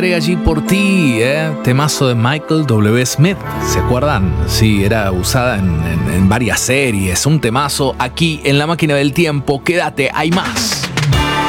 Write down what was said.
Allí por ti, temazo de Michael W. Smith, ¿se acuerdan? Sí, era usada en varias series, un temazo aquí en La Máquina del Tiempo. Quédate, hay más.